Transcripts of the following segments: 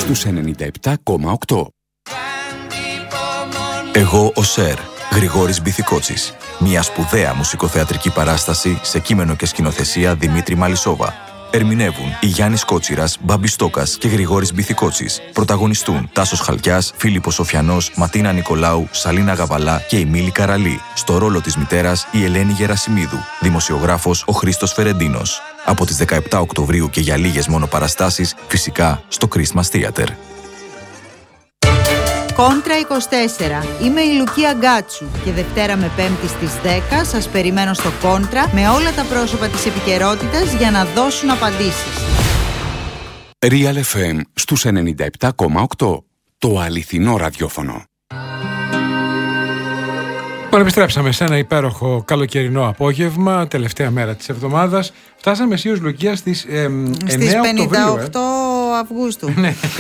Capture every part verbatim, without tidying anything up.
στους ενενήντα επτά κόμμα οκτώ. Εγώ ο Σερ, Γρηγόρης Μπιθικότσης. Μια σπουδαία μουσικοθεατρική παράσταση σε κείμενο και σκηνοθεσία Δημήτρη Μαλισσόβα. Ερμηνεύουν η Γιάννης Κότσιρας, Μπάμπης Στόκας και Γρηγόρης Μπιθικότσης. Πρωταγωνιστούν Τάσος Χαλκιάς, Φίλιππος Σοφιανός, Ματίνα Νικολάου, Σαλίνα Γαβαλά και η Μίλη Καραλή. Στο ρόλο της μητέρας η Ελένη Γερασιμίδου. Δημοσιογράφος ο Χρήστος Φερεντίνος. Από τις δεκαεπτά Οκτωβρίου και για λίγες μόνο παραστάσεις, φυσικά στο Christmas Theater. Κόντρα είκοσι τέσσερα. Είμαι η Λουκία Γκάτσου και Δευτέρα με Πέμπτη στις δέκα σας περιμένω στο Κόντρα με όλα τα πρόσωπα της επικαιρότητας για να δώσουν απαντήσεις. Real εφ εμ στους ενενήντα επτά κόμμα οκτώ. Το αληθινό ραδιόφωνο. Λοιπόν, επιστρέψαμε σε ένα υπέροχο καλοκαιρινό απόγευμα, τελευταία μέρα της εβδομάδας. Φτάσαμε εσείς, Λουκία, στις ε, στις πενήντα οκτώ ε. Αυγούστου.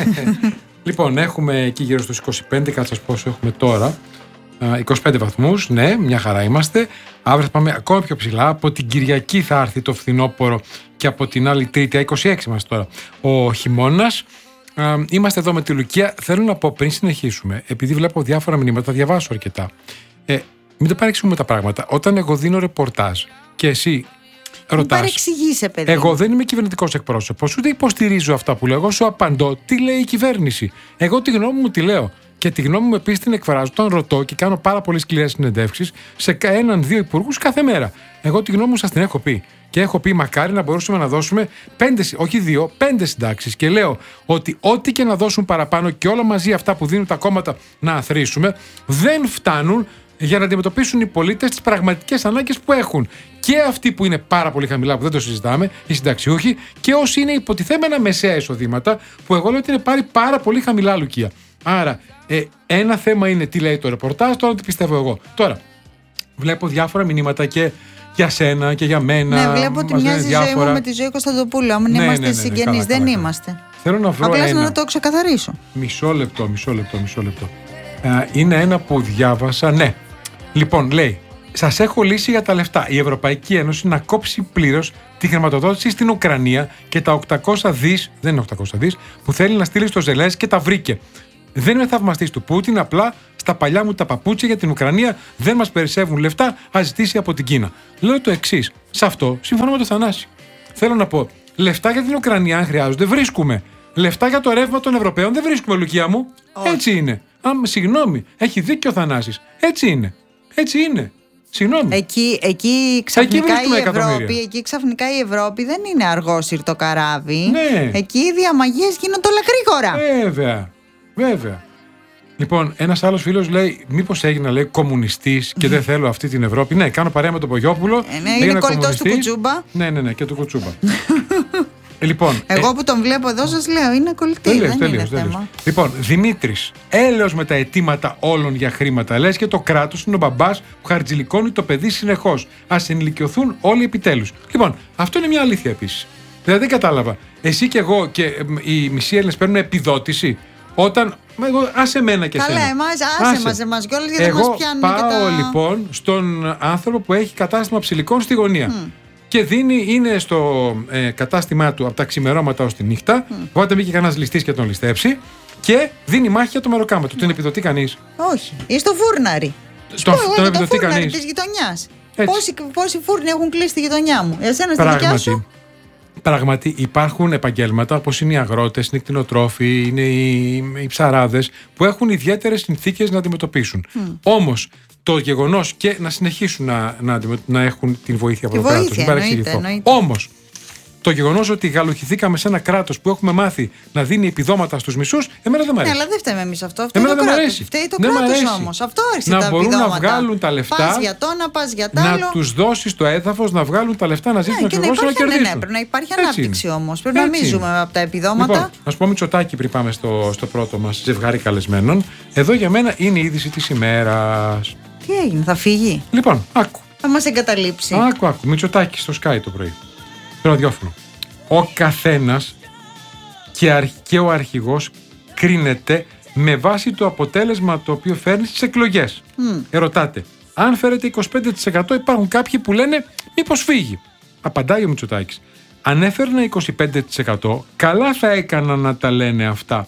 Λοιπόν, έχουμε εκεί γύρω στους είκοσι πέντε, κάτσε σας πόσο έχουμε τώρα. είκοσι πέντε βαθμούς, ναι, μια χαρά είμαστε. Αύριο θα πάμε ακόμα πιο ψηλά. Από την Κυριακή θα έρθει το φθινόπωρο και από την άλλη Τρίτη, είκοσι έξι είμαστε τώρα, ο χειμώνας. Είμαστε εδώ με τη Λουκία. Θέλω να πω πριν συνεχίσουμε, επειδή βλέπω διάφορα μηνύματα, διαβάσω αρκετά. Ε, μην το παρεξηγούμε τα πράγματα. Όταν εγώ δίνω ρεπορτάζ και εσύ ρωτάς. Παρεξηγήσε, παιδί. Εγώ δεν είμαι κυβερνητικός εκπρόσωπος, ούτε υποστηρίζω αυτά που λέω. Εγώ σου απαντώ τι λέει η κυβέρνηση. Εγώ τη γνώμη μου τη λέω. Και τη γνώμη μου επίσης την εκφράζω όταν ρωτώ και κάνω πάρα πολύ σκληρές συνεντεύξεις σε έναν-δύο υπουργούς κάθε μέρα. Εγώ τη γνώμη μου σας την έχω πει. Και έχω πει μακάρι να μπορούσαμε να δώσουμε πέντε, όχι δύο, πέντε συντάξεις. Και λέω ότι ό,τι και να δώσουν παραπάνω και όλα μαζί αυτά που δίνουν τα κόμματα να αθροίσουμε δεν φτάνουν για να αντιμετωπίσουν οι πολίτες τις πραγματικές ανάγκες που έχουν. Και αυτοί που είναι πάρα πολύ χαμηλά, που δεν το συζητάμε, οι συνταξιούχοι, και όσοι είναι υποτιθέμενα μεσαία εισοδήματα, που εγώ λέω ότι είναι πάρει πάρα πολύ χαμηλά, Λουκία. Άρα, ε, ένα θέμα είναι τι λέει το ρεπορτάζ, τώρα τι πιστεύω εγώ. Τώρα, βλέπω διάφορα μηνύματα και για σένα και για μένα. Ναι, βλέπω ότι μοιάζει η ζωή μου με τη ζωή Κωνσταντοπούλου. Αν ναι, είμαστε ναι, ναι, ναι, συγγενείς, καλά, δεν καλά, είμαστε. Θέλω να βρω απλά ένα. να το ξεκαθαρίσω. Μισό λεπτό, μισό λεπτό, μισό λεπτό. Ε, είναι ένα που διάβασα, ναι. Λοιπόν, λέει, σας έχω λύσει για τα λεφτά. Η Ευρωπαϊκή Ένωση να κόψει πλήρως τη χρηματοδότηση στην Ουκρανία και τα οκτακόσια δις, δεν είναι οκτακόσια δις, που θέλει να στείλει στο Ζελένσκι και τα βρήκε. Δεν είμαι θαυμαστής του Πούτιν, απλά στα παλιά μου τα παπούτσια για την Ουκρανία δεν μας περισσεύουν λεφτά, ας ζητήσει από την Κίνα. Λέω το εξής, σε αυτό συμφωνώ με τον Θανάση. Θέλω να πω, λεφτά για την Ουκρανία αν χρειάζονται βρίσκουμε. Λεφτά για το ρεύμα των Ευρωπαίων δεν βρίσκουμε, Λουκία μου. Όχι. Έτσι είναι. Α, συγγνώμη, έχει δίκιο ο Θανάσης. Έτσι είναι. Έτσι είναι. Συγγνώμη. Εκεί, εκεί, ξαφνικά εκεί, η Ευρώπη, εκεί ξαφνικά η Ευρώπη δεν είναι αργόσυρτο καράβι. Ναι. Εκεί οι διαμαγείες γίνονται όλα γρήγορα. Βέβαια. Βέβαια. Λοιπόν, ένας άλλος φίλος λέει, μήπως έγινα, λέει, κομμουνιστής και δεν θέλω αυτή την Ευρώπη. Ναι, κάνω παρέα με τον Πογιόπουλο. Ε, ναι, είναι κολλητός του Κουτσούμπα. Ναι, ναι, ναι, και του Κουτσούμπα. ε, λοιπόν, Εγώ ε, που τον βλέπω εδώ σας λέω, είναι κολλητή. Τέλειος, δεν τέλειος, είναι τέλειος. θέμα. Λοιπόν, Δημήτρης, έλεος με τα αιτήματα όλων για χρήματα. Λες και το κράτος είναι ο μπαμπάς που χαρτζηλικώνει το παιδί συνεχώς. Ας ενηλικιωθούν όλοι επιτέλους. Λοιπόν, αυτό είναι μια αλήθεια επίσης. Δηλαδή δεν κατάλαβα. Εσύ και εγώ και ε, οι μισοί Έλληνες παίρνουν επιδότηση. Όταν. Εγώ, άσε μένα και καλά, σένα. εμάς, άσε, άσε μας εμάς κιόλας γιατί δεν μας πιάνουν πάω, και τα... λοιπόν στον άνθρωπο που έχει κατάστημα ψηλικών στη γωνία. Mm. Και δίνει, είναι στο ε, κατάστημά του από τα ξημερώματα ως τη νύχτα. Mm. Οπότε μπήκε κανένας ληστής και τον ληστέψει. Και δίνει μάχη για το μεροκάμα του. Mm. Την επιδοτεί κανείς? Όχι. Ή στο φούρναρι. Στο, εγώ, τον το επιδοτεί φούρναρι κανείς? της γειτονιάς. Πόσοι, πόσοι φούρνοι έχουν κλείσει τη γειτονιά μου? Εσένα στη δικιά σου? Πράγματι υπάρχουν επαγγέλματα όπως είναι οι αγρότες, είναι οι κτηνοτρόφοι, είναι οι, οι ψαράδες που έχουν ιδιαίτερες συνθήκες να αντιμετωπίσουν. Mm. Όμως το γεγονός και να συνεχίσουν να, να, να έχουν την βοήθεια από το κράτος. Μην παρεξηγηθώ. Όμως το γεγονός ότι γαλουχηθήκαμε σε ένα κράτος που έχουμε μάθει να δίνει επιδόματα στους μισούς, εμένα δεν μ' αρέσει. Ναι, αλλά δεν φταίμε εμείς αυτό. Φταίει εμένα το δεν κράτος. Φταίει το κράτος όμως. Αυτό άρχισε να τα μπορούν επιδόματα. Να βγάλουν τα λεφτά. Πας για το ένα, πας για τα άλλο. Να τους δώσεις το έδαφος, να βγάλουν τα λεφτά, να ζήσουν ναι, ακριβώς και να κερδίσουν. Ναι, ναι, πρέπει να υπάρχει ανάπτυξη όμως. Πρέπει να μην ζούμε από τα επιδόματα. Λοιπόν, να σου πω Μητσοτάκη πριν πάμε στο, στο πρώτο μας ζευγάρι καλεσμένων. Εδώ για μένα είναι η είδηση της ημέρας. Τι έγινε, θα φύγει? Λοιπόν, άκου. Θα μας εγκαταλείψει. Άκου, άκου. Μητσοτάκη στο Sky το πρωί. Στο ραδιόφωνο. Ο καθένας και, αρχ, και ο αρχηγός κρίνεται με βάση το αποτέλεσμα το οποίο φέρνει στις εκλογές. Mm. Ερωτάτε, αν φέρετε είκοσι πέντε τοις εκατό υπάρχουν κάποιοι που λένε μήπως φύγει. Απαντάει ο Μητσοτάκης. Αν έφερνα είκοσι πέντε τοις εκατό καλά θα έκανα να τα λένε αυτά.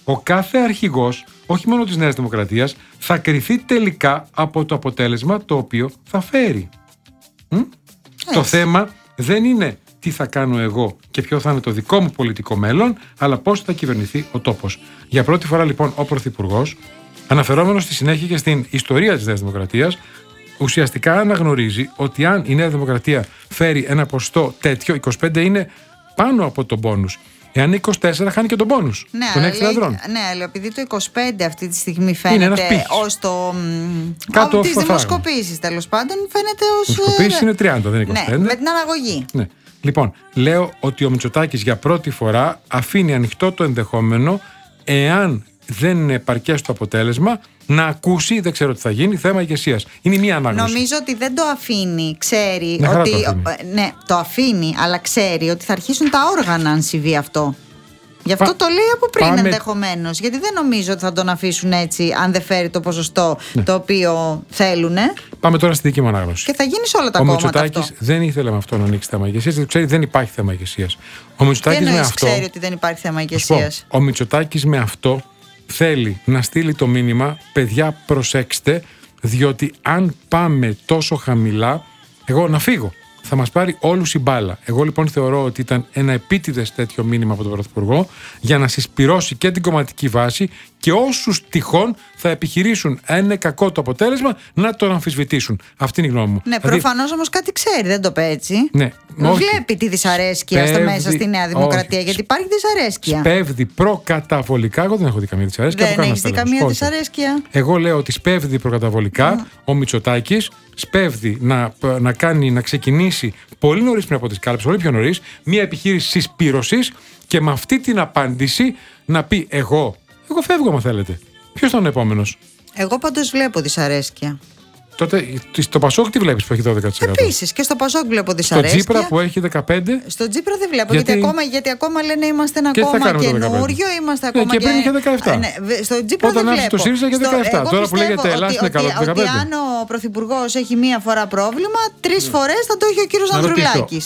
ο κάθε αρχηγός, όχι μόνο της Νέας Δημοκρατίας, θα κριθεί τελικά από το αποτέλεσμα το οποίο θα φέρει. Μ? Το θέμα δεν είναι τι θα κάνω εγώ και ποιο θα είναι το δικό μου πολιτικό μέλλον, αλλά πώς θα κυβερνηθεί ο τόπος. Για πρώτη φορά λοιπόν ο Πρωθυπουργός, αναφερόμενος στη συνέχεια και στην ιστορία της Νέας Δημοκρατίας, ουσιαστικά αναγνωρίζει ότι αν η Νέα Δημοκρατία φέρει ένα ποσοστό τέτοιο, είκοσι πέντε είναι πάνω από τον πόνους. Εάν είκοσι τέσσερα χάνει και τον πόνους ναι, των έξι λαδρών. Ναι, αλλά επειδή το είκοσι πέντε αυτή τη στιγμή φαίνεται ως το. Κάτω τις δημοσκοπήσεις τέλος πάντων φαίνεται ως. Οι δημοσκοπήσεις είναι τριάντα, δεν είναι είκοσι πέντε. Ναι, με την αναγωγή. Ναι. Λοιπόν, λέω ότι ο Μητσοτάκης για πρώτη φορά αφήνει ανοιχτό το ενδεχόμενο, εάν δεν είναι επαρκές το αποτέλεσμα, να ακούσει, δεν ξέρω τι θα γίνει, θέμα ηγεσίας. Είναι μία ανάγνωση. Νομίζω ότι δεν το αφήνει, ξέρει ναι, ότι. Το αφήνει. Ναι, το αφήνει, αλλά ξέρει ότι θα αρχίσουν τα όργανα αν συμβεί αυτό. Γι' αυτό Πα... το λέει από πριν Πάμε... ενδεχομένως. Γιατί δεν νομίζω ότι θα τον αφήσουν έτσι, αν δεν φέρει το ποσοστό ναι. το οποίο θέλουν. Πάμε τώρα στη δική μου ανάγνωση. Και θα γίνει σε όλα τα ο κόμματα. Ο Μητσοτάκης δεν ήθελε με αυτό να ανοίξει θέμα ηγεσίας, γιατί ξέρει δεν υπάρχει θέμα ηγεσίας. Ο Μητσοτάκης με αυτό. ξέρει ότι δεν υπάρχει θέμα ηγεσίας. Ο Μητσοτάκης με αυτό θέλει να στείλει το μήνυμα, παιδιά προσέξτε, διότι αν πάμε τόσο χαμηλά, εγώ να φύγω. Θα μας πάρει όλους η μπάλα. Εγώ λοιπόν θεωρώ ότι ήταν ένα επίτηδες τέτοιο μήνυμα από τον Πρωθυπουργό για να συσπυρώσει και την κομματική βάση και όσους τυχόν θα επιχειρήσουν, αν είναι κακό το αποτέλεσμα, να τον αμφισβητήσουν. Αυτή είναι η γνώμη μου. Ναι, δηλαδή, προφανώς όμως κάτι ξέρει, δεν το πει έτσι. Ναι, βλέπει τη δυσαρέσκεια στο μέσα στη Νέα Δημοκρατία, όχι, γιατί υπάρχει δυσαρέσκεια. Σπέβδει προκαταβολικά. Εγώ δεν έχω δει καμία δυσαρέσκεια. Δεν έχει δει καμία όχι. δυσαρέσκεια. Εγώ λέω ότι σπέβδει προκαταβολικά mm. ο Μητσοτάκης. Σπέβδει να, να, κάνει, να ξεκινήσει πολύ νωρίς πριν από τις κάλπες, πολύ πιο νωρίς, μια επιχείρηση συσπήρωσης και με αυτή την απάντηση να πει εγώ, εγώ φεύγω αν θέλετε. Ποιος ήταν ο επόμενος? Εγώ πάντως βλέπω δυσαρέσκεια. Τότε στο Πασόκ τι βλέπεις που έχει δώδεκα τοις εκατό? Επίσης και στο Πασόκ βλέπω δυσαρέσκεια. Στο Τσίπρα που έχει δεκαπέντε τοις εκατό. Στο Τσίπρα δεν βλέπω γιατί, γιατί, ακόμα, γιατί ακόμα λένε είμαστε ένα και κόμμα καινούριο, είμαστε ακόμα και, και πριν είχε δεκαεπτά. Ναι, στο Τσίπρα όταν δεν βλέπω. Το ΣΥΡΙΖΑ είχε δεκαεπτά. Τώρα που λέγεται Ελλάς είναι καλό το δεκαπέντε. Ότι αν ο Πρωθυπουργός έχει μία φορά πρόβλημα, τρεις φορές θα το έχει ο κύριος Ανδρουλάκης.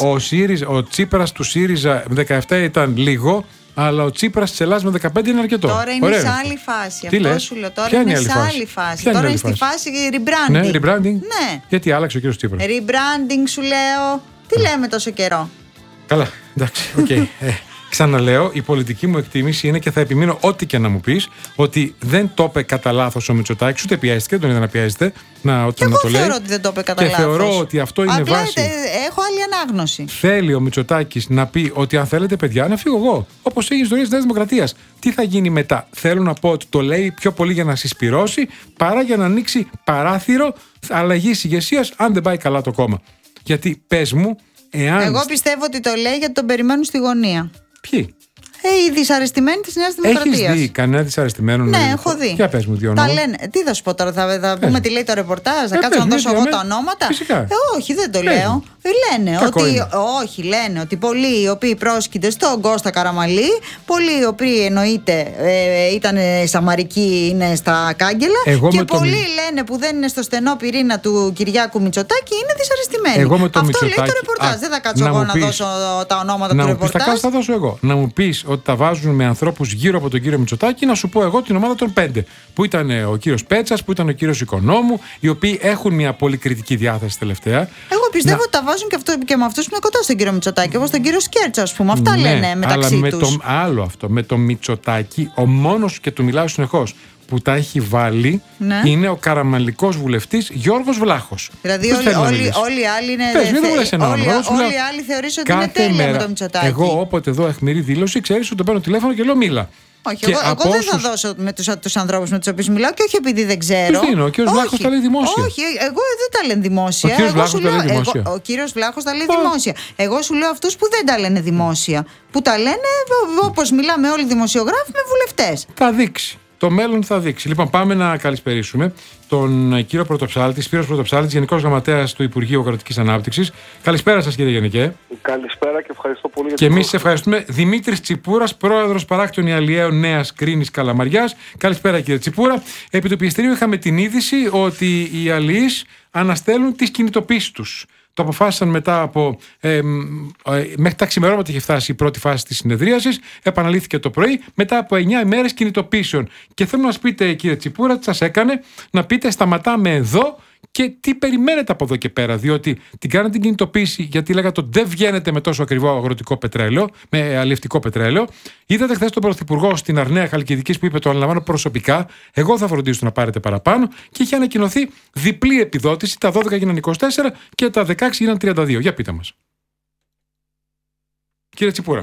Ο Τσίπρας του ΣΥΡΙΖΑ δεκαεπτά ήταν λίγο. Αλλά ο Τσίπρας της Ελλάδας με δεκαπέντε είναι αρκετό. Τώρα είναι Ωραία. σε άλλη φάση. Τι αυτό λες? σου λέω. Τώρα Ποια είναι, είναι σε άλλη φάση. Τώρα είναι στη φάση rebranding. Ναι, rebranding. Ναι. Γιατί άλλαξε ο κύριος Τσίπρας? Rebranding σου λέω. Τι Α. λέμε τόσο καιρό? Καλά, εντάξει, οκ. Okay. ε, ξαναλέω, η πολιτική μου εκτίμηση είναι και θα επιμείνω ό,τι και να μου πεις, ότι δεν το είπε κατά λάθος ο Μητσοτάκης, ούτε πιέστηκε, δεν είδα να πιέζεται. Να, και εγώ θεωρώ ότι δεν το είπε κατά και λάθος. Και θεωρώ ότι αυτό είναι Απλά βάση. Έχω άλλη ανάγνωση. Θέλει ο Μητσοτάκης να πει ότι αν θέλετε, παιδιά, να φύγω εγώ. Όπως έχει η ιστορία της Νέας Δημοκρατίας. Τι θα γίνει μετά? Θέλω να πω ότι το λέει πιο πολύ για να συσπυρώσει παρά για να ανοίξει παράθυρο αλλαγής ηγεσίας, αν δεν πάει καλά το κόμμα. Γιατί πες μου, εάν. Εγώ πιστεύω ότι το λέει γιατί τον περιμένουν στη γωνία. Ποιοι? Ε, οι δυσαρεστημένοι της Νέας Δημοκρατίας. Έχεις δει κανένα δυσαρεστημένο? Ναι, έχω δει. Για πες μου δύο ονόματα. λένε. Τι θα σου πω τώρα, θα, θα πούμε τι λέει το ρεπορτάζ, θα ε, κάτσω να δώσω εγώ τα ονόματα. Φυσικά. Ε, όχι, δεν το πες λέω. Μου. Λένε Κακό ότι, είναι. όχι, λένε ότι πολλοί οι οποίοι πρόσκυνται στον Κώστα Καραμαλή, πολλοί οι οποίοι εννοείται ε, ήταν σαμαρικοί, είναι στα κάγκελα. Εγώ και πολλοί το... λένε που δεν είναι στο στενό πυρήνα του Κυριάκου Μητσοτάκη είναι δυσαρεστημένοι. Εγώ με το Αυτό Μητσοτάκη... λέει το ρεπορτάζ. Α, δεν θα κάτσω εγώ να δώσω τα ονόματα του ρεπορτάζ. Θα δώσω εγώ. Να μου πει ότι τα βάζουν με ανθρώπους γύρω από τον κύριο Μητσοτάκη, να σου πω εγώ την ομάδα των πέντε. Που ήταν ο κύριος Πέτσας, που ήταν ο κύριος Οικονόμου, οι οποίοι έχουν μια πολύ κριτική διάθεση τελευταία. Εγώ πιστεύω να... ότι τα βάζουν και, αυτό, και με αυτούς που είναι κοντά στον κύριο Μητσοτάκη, όπως τον κύριο Σκέρτσα, ας πούμε. Αυτά ναι, λένε μεταξύ αλλά τους. Με το, άλλο αυτό. Με το Μητσοτάκη, ο μόνος, και του μιλάω συνεχώς, που τα έχει βάλει ναι. είναι ο καραμανλικός βουλευτής Γιώργος Βλάχος. Δηλαδή όλοι, όλοι, όλοι οι άλλοι είναι. Πες, θε... όλοι, όλοι, όλοι οι άλλοι θεωρήσουν ότι είναι τέλεια μέρα, με το Μητσοτάκη. Εγώ όποτε δω αιχμηρή δήλωση, ξέρεις ότι το παίρνω τηλέφωνο και λέω μίλα. Όχι, εγώ, εγώ δεν θα δώσω με τους, τους ανθρώπους με τους οποίους μιλάω και όχι επειδή δεν ξέρω. Τι δίνω, ο κύριος Βλάχος τα λέει δημόσια. Όχι, εγώ δεν τα λένε δημόσια. Ο κύριος Βλάχος τα λέει δημόσια. Εγώ, ο κύριος Βλάχος τα λέει oh. δημόσια. Εγώ σου λέω αυτούς που δεν τα λένε δημόσια. Που τα λένε όπως μιλάμε όλοι οι δημοσιογράφοι με βουλευτές. Θα δείξει. Το μέλλον θα δείξει. Λοιπόν, πάμε να καλησπερίσουμε τον κύριο Πρωτοψάλτη, Σπύρος Πρωτοψάλτης, Γενικός Γραμματέας του Υπουργείου Αγροτικής Ανάπτυξης. Καλησπέρα σας, κύριε Γενικέ. Καλησπέρα και ευχαριστώ πολύ για την την Και εμείς ευχαριστούμε. Δημήτρης Τσιπούρας, Πρόεδρος Παράκτιων Ιαλιαίων Νέας Κρίνης Καλαμαριάς. Καλησπέρα, κύριε Τσιπούρα. Επί του πιεστηρίου είχαμε την είδηση ότι οι αλληλείς αναστέλουν τις κινητοποίησεις τους. Το αποφάσισαν μετά από. Ε, ε, μέχρι τα ξημερώματα είχε φτάσει η πρώτη φάση της συνεδρίασης. Επαναλήθηκε το πρωί, μετά από εννιά ημέρες κινητοποίησεων. Και θέλω να μας πείτε, κύριε Τσιπούρα, τι σας έκανε να πείτε σταματάμε εδώ. Και τι περιμένετε από εδώ και πέρα, διότι την κάνετε την κινητοποίηση γιατί λέγατε ότι δεν βγαίνετε με τόσο ακριβό αγροτικό πετρέλαιο, με αλλιευτικό πετρέλαιο. Είδατε χθες τον Πρωθυπουργό στην Αρναία Χαλκιδικής που είπε: το αναλαμβάνω προσωπικά, εγώ θα φροντίσω να πάρετε παραπάνω. Και είχε ανακοινωθεί διπλή επιδότηση, τα δώδεκα γίνανε είκοσι τέσσερα και τα δεκαέξι γίνανε τριάντα δύο. Για πείτε μας. Κύριε Τσιπούρα.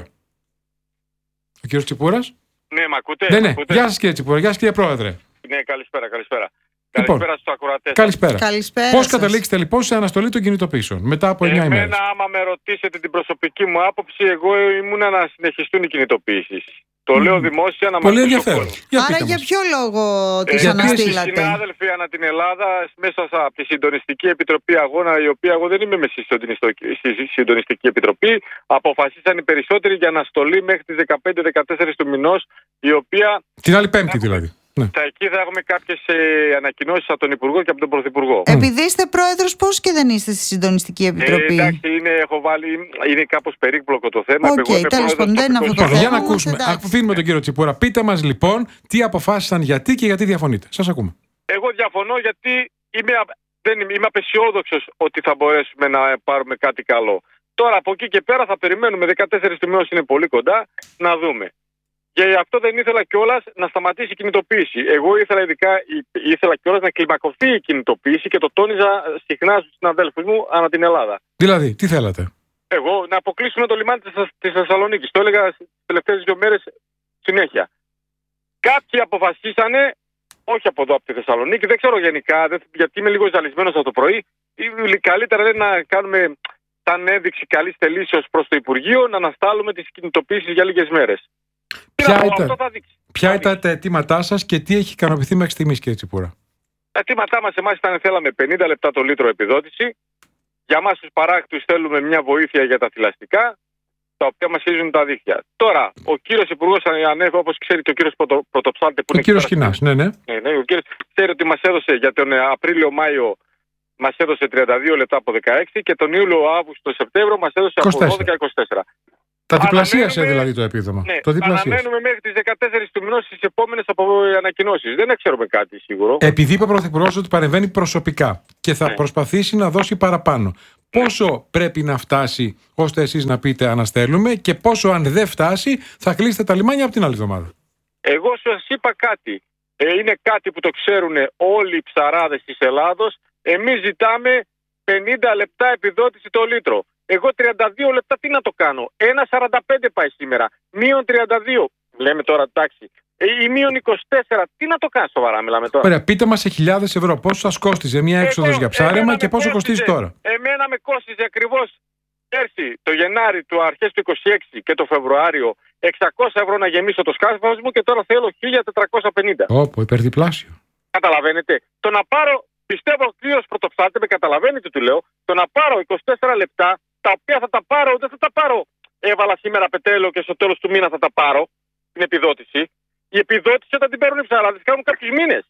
Ο κύριος Τσιπούρας. Ναι, μ' ακούτε. Ναι, ναι. Ακούτε? Γεια σας κύριε Τσιπούρα, γεια σας κύριε Πρόεδρε. Ναι, καλησπέρα, καλησπέρα. Λοιπόν, καλησπέρα στους ακροατές. Καλησπέρα. Καλησπέρα Πώς σας. καταλήξετε λοιπόν σε αναστολή των κινητοποιήσεων μετά από εννιά ημέρες? Εμένα, άμα με ρωτήσετε την προσωπική μου άποψη, εγώ ήμουν να συνεχιστούν οι κινητοποιήσεις. Το Mm. λέω δημόσια να μας Πολύ ακούσει ο ενδιαφέρον. κόσμος. Για Άρα πείτε για μας. ποιο λόγο τις Ε, αναστήλατε? Συνάδελφοι ανά την Ελλάδα, μέσα από τη Συντονιστική Επιτροπή Αγώνα, η οποία εγώ δεν είμαι με στη Συντονιστική Επιτροπή, αποφασίσαν οι περισσότεροι για αναστολή μέχρι τις δεκαπέντε δεκατέσσερα του μηνός, η οποία. Την άλλη Πέμπτη δηλαδή. Ναι. Θα εκεί θα έχουμε κάποιες ε, ανακοινώσεις από τον Υπουργό και από τον Πρωθυπουργό. Επειδή είστε πρόεδρος, πώς και δεν είστε στη Συντονιστική Επιτροπή? Ε, εντάξει, είναι, έχω βάλει, είναι κάπως περίπλοκο το θέμα. Οκ, Εγώ είμαι τέλος πρόεδρος πάντων, δεν είναι αυτό το τοπικός- Λοιπόν, για να όμως, ακούσουμε. εντάξει. Αφήνουμε τον κύριο Τσιπούρα. Πείτε μας λοιπόν τι αποφάσισαν, γιατί και γιατί διαφωνείτε. Σας ακούμε. Εγώ διαφωνώ γιατί είμαι, α- δεν είμαι, είμαι απεσιόδοξος ότι θα μπορέσουμε να πάρουμε κάτι καλό. Τώρα από εκεί και πέρα θα περιμένουμε, δεκατέσσερα του μηνός είναι πολύ κοντά, να δούμε. Και γι' αυτό δεν ήθελα κιόλας να σταματήσει η κινητοποίηση. Εγώ ήθελα ειδικά, ήθελα κιόλας να κλιμακωθεί η κινητοποίηση και το τόνιζα συχνά στους συναδέλφους μου ανά την Ελλάδα. Δηλαδή, τι θέλατε? Εγώ να αποκλείσουμε το λιμάνι της, της Θεσσαλονίκης. Το έλεγα τις τελευταίες δύο μέρες συνέχεια. Κάποιοι αποφασίσανε, όχι από εδώ από τη Θεσσαλονίκη, δεν ξέρω γενικά, δεν, γιατί είμαι λίγο ζαλισμένος από το πρωί. Καλύτερα είναι να κάνουμε σαν ένδειξη καλής θελήσεως προς το Υπουργείο να αναστάλουμε τις κινητοποίησεις για λίγες μέρες. Ποια Αυτό ήταν, θα δείξει. ποια Θα ήταν δείξει. τα αιτήματά σας και τι έχει ικανοποιηθεί μέχρι στιγμής, κύριε Τσιπούρα? Τα αιτήματά μας εμάς ήταν θέλαμε πενήντα λεπτά το λίτρο επιδότηση. Για μας τους παράκτους θέλουμε μια βοήθεια για τα θηλαστικά, τα οποία μας χείζουν τα δίχτυα. Τώρα, ο κύριος Υπουργός ανέβη, όπως ξέρει και ο κύριος Πρωτο, Πρωτοψάλτη που Ο είναι. κύριος εκεί πέρα- Χινάς, ναι, ναι. Ναι, ναι, ο κύριος ξέρει ότι μας έδωσε για τον Απρίλιο-Μάιο μας έδωσε τριάντα δύο λεπτά από δεκαέξι και τον Ιούλιο-Αύγουστο-Σεπτέμβριο μας έδωσε από είκοσι τέσσερα. δώδεκα είκοσι τέσσερα. Τα διπλασίασε Αναμένουμε- δηλαδή το επίδομα. Ναι, Το διπλασίασε. αναμένουμε μέχρι τις δεκατέσσερα του μηνός τις επόμενες ανακοινώσεις. Δεν ξέρουμε κάτι σίγουρο. Επειδή είπε ο Πρωθυπουργός ότι παρεμβαίνει προσωπικά και θα Ναι. προσπαθήσει να δώσει παραπάνω, πόσο πρέπει να φτάσει ώστε εσείς να πείτε αναστέλνουμε και πόσο αν δεν φτάσει θα κλείσετε τα λιμάνια από την άλλη εβδομάδα? Εγώ σας είπα κάτι. Ε, είναι κάτι που το ξέρουν όλοι οι ψαράδες της Ελλάδος. Εμείς ζητάμε πενήντα λεπτά επιδότηση το λίτρο. Εγώ τριάντα δύο λεπτά τι να το κάνω? ένα σαράντα πέντε πάει σήμερα. Μείον τριάντα δύο. Λέμε τώρα εντάξει. Ε, ή μείον είκοσι τέσσερα. Τι να το κάνω σοβαρά, μιλάμε τώρα. Ωραία, πείτε μας σε χιλιάδες ευρώ πόσο σας κόστιζε μια έξοδος Εγώ- για ψάρεμα εμένα και με πόσο κόστιζε- κοστίζει τώρα? Εμένα με κόστιζε ακριβώς πέρσι το Γενάρη του αρχές του είκοσι έξι και το Φεβρουάριο εξακόσια ευρώ να γεμίσω το σκάφος μου και τώρα θέλω χίλια τετρακόσια πενήντα. Όπο, υπερδιπλάσιο. Καταλαβαίνετε. Το να πάρω, πιστεύω ο κύριος Πρωτοψάλτη με καταλαβαίνει τι του λέω, το να πάρω είκοσι τέσσερα λεπτά, τα οποία θα τα πάρω, δεν θα τα πάρω. Έβαλα σήμερα πετρέλαιο και στο τέλος του μήνα θα τα πάρω, την επιδότηση. Η επιδότηση όταν την παίρνουν οι ψαράδες κάνουν κάποιους μήνες.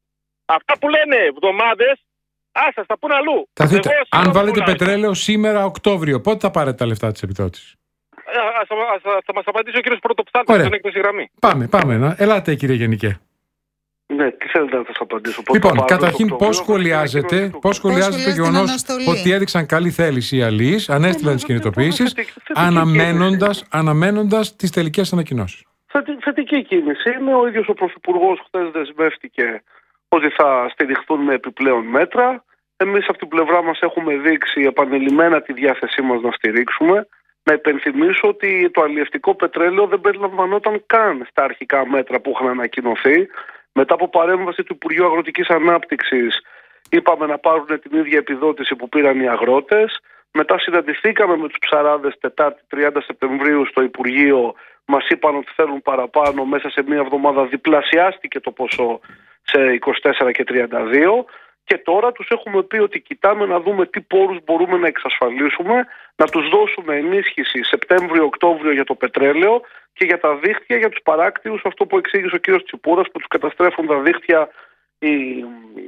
Αυτά που λένε εβδομάδες, άσα, θα πούνε αλλού. Θα δείτε, Εγώ αν σήμερα βάλετε πουλάω. πετρέλαιο σήμερα Οκτώβριο, πότε θα πάρετε τα λεφτά της επιδότησης? Ε, ας- ας- ας- Θα μας απαντήσει ο κύριος Πρωτοψάλτης Ωραία. στην έκδοση γραμμή. Πάμε, πάμε. Να. Ελάτε κύριε Γενικέ. Ναι, τι θέλετε να σας απαντήσω? Πότε Λοιπόν, θα πάρω καταρχήν το πώς Οκτώβριο, σχολιάζετε, θα πώς σχολιάζετε το σχολιάζετε την γεγονός αναστολή? ότι έδειξαν καλή θέληση οι αλληλείς, ανέστειλαν τις Ε, κινητοποιήσεις, θετική- θετική αναμένοντας, αναμένοντας τις τελικές ανακοινώσεις. Θετι- Θετική κίνηση είναι. Ο ίδιος ο Πρωθυπουργός χθες δεσμεύτηκε ότι θα στηριχθούν με επιπλέον μέτρα. Εμείς από την πλευρά μας έχουμε δείξει επανειλημμένα τη διάθεσή μας να στηρίξουμε. Να υπενθυμίσω ότι το αλλιευτικό πετρέλαιο δεν περιλαμβανόταν καν στα αρχικά μέτρα που είχαν ανακοινωθεί. Μετά από παρέμβαση του Υπουργείου Αγροτικής Ανάπτυξης είπαμε να πάρουν την ίδια επιδότηση που πήραν οι αγρότες. Μετά συναντηθήκαμε με τους ψαράδες Τετάρτη τριάντα Σεπτεμβρίου στο Υπουργείο. Μας είπαν ότι θέλουν παραπάνω. Μέσα σε μία εβδομάδα διπλασιάστηκε το ποσό σε είκοσι τέσσερα και τριάντα δύο. Και τώρα τους έχουμε πει ότι κοιτάμε να δούμε τι πόρους μπορούμε να εξασφαλίσουμε, να τους δώσουμε ενίσχυση Σεπτέμβριο-Οκτώβριο για το πετρέλαιο και για τα δίχτυα για τους παράκτιους, αυτό που εξήγησε ο κύριος Τσιπούρας, που τους καταστρέφουν τα δίχτυα οι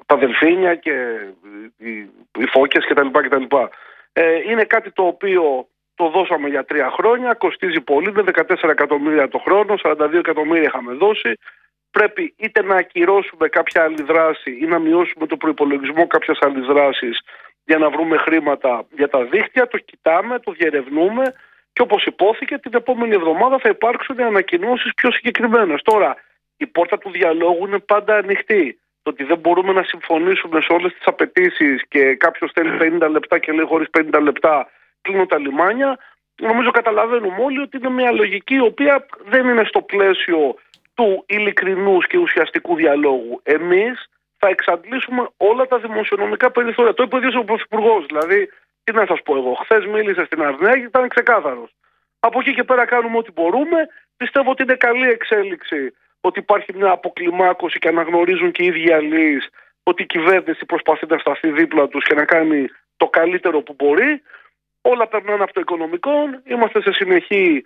τα δελφίνια και οι, οι φώκες κτλ. κτλ. Ε, είναι κάτι το οποίο το δώσαμε για τρία χρόνια, κοστίζει πολύ, είναι δεκατέσσερα εκατομμύρια το χρόνο, σαράντα δύο εκατομμύρια είχαμε δώσει. Πρέπει είτε να ακυρώσουμε κάποια άλλη δράση ή να μειώσουμε το προϋπολογισμό κάποιας άλλης δράσης για να βρούμε χρήματα για τα δίκτυα. Το κοιτάμε, το διερευνούμε και όπως υπόθηκε την επόμενη εβδομάδα θα υπάρξουν ανακοινώσεις πιο συγκεκριμένες. Τώρα, η πόρτα του διαλόγου είναι πάντα ανοιχτή. Το ότι δεν μπορούμε να συμφωνήσουμε σε όλες τις απαιτήσεις και κάποιος θέλει πενήντα λεπτά και λέει χωρίς πενήντα λεπτά κλείνω τα λιμάνια, νομίζω καταλαβαίνουμε όλοι ότι είναι μια λογική η οποία δεν είναι στο πλαίσιο του ειλικρινούς και ουσιαστικού διαλόγου. Εμείς θα εξαντλήσουμε όλα τα δημοσιονομικά περιθώρια. Το είπε ο ίδιος ο Πρωθυπουργός. Δηλαδή, τι να σας πω εγώ, χθες μίλησε στην Αρνέα και ήταν ξεκάθαρος. Από εκεί και πέρα κάνουμε ό,τι μπορούμε. Πιστεύω ότι είναι καλή εξέλιξη ότι υπάρχει μια αποκλιμάκωση και αναγνωρίζουν και οι ίδιοι αλληλείς ότι η κυβέρνηση προσπαθεί να σταθεί δίπλα τους και να κάνει το καλύτερο που μπορεί. Όλα περνάνε από το οικονομικό. Είμαστε σε συνεχή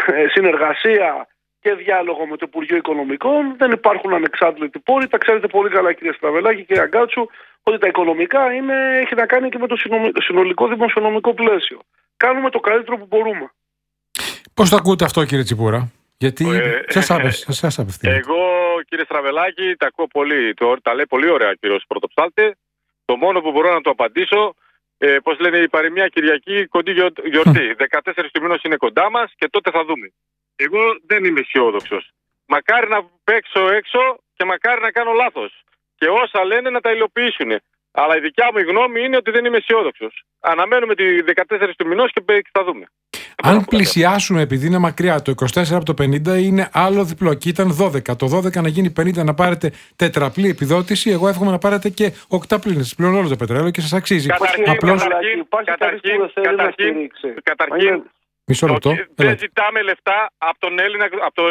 συνεργασία και διάλογο με το Υπουργείο Οικονομικών. Δεν υπάρχουν ανεξάντλητοι πόροι. Τα ξέρετε πολύ καλά, κύριε Στραβελάκη και Αγκάτσου, ότι τα οικονομικά είναι, έχει να κάνει και με το συνολικό δημοσιονομικό πλαίσιο. Κάνουμε το καλύτερο που μπορούμε. Πώς το ακούτε αυτό, κύριε Τσιπούρα? Γιατί ε, σας απευθύνει. Εγώ, κύριε Στραβελάκη, τα ακούω πολύ. Το, τα λέει πολύ ωραία, κύριος Πρωτοψάλτε. Το μόνο που μπορώ να το απαντήσω, ε, πώς λένε, η παροιμία Κυριακή κοντή γιορτή. δεκατέσσερις του μηνός είναι κοντά μας και τότε θα δούμε. Εγώ δεν είμαι αισιόδοξος. Μακάρι να παίξω έξω και μακάρι να κάνω λάθος. Και όσα λένε να τα υλοποιήσουν. Αλλά η δικιά μου γνώμη είναι ότι δεν είμαι αισιόδοξος. Αναμένουμε τη δεκατέσσερις του μηνός και θα δούμε. Αν πλησιάσουμε, επειδή είναι μακριά, το είκοσι τέσσερα από το πενήντα είναι άλλο διπλό. Και ήταν δώδεκα. Το δώδεκα να γίνει πενήντα, να πάρετε τετραπλή επιδότηση. Εγώ εύχομαι να πάρετε και οκταπλή. Να σας πληρώνω όλο το πετρέλαιο και σας αξίζει. Καταρχήν, Απλώς... καταρχήν, καταρχήν, καταρχήν, καταρχήν Μισό λεπτό. Δεν ζητάμε λεφτά από τον Έλληνα, από τον